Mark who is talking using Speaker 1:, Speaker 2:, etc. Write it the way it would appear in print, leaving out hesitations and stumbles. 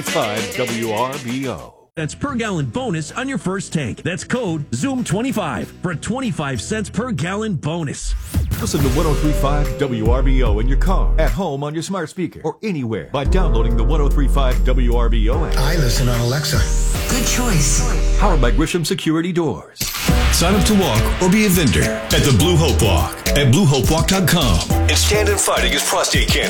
Speaker 1: 5 WRBO.
Speaker 2: That's per gallon bonus on your first tank. That's code ZOOM25 for a 25 cents per gallon bonus.
Speaker 1: Listen to 103.5 WRBO in your car, at home on your smart speaker, or anywhere by downloading the 103.5 WRBO app.
Speaker 3: I listen on Alexa.
Speaker 4: Good choice.
Speaker 1: Powered by Grisham Security Doors.
Speaker 5: Sign up to walk or be a vendor at the Blue Hope Walk at BlueHopeWalk.com and stand in fight against prostate cancer.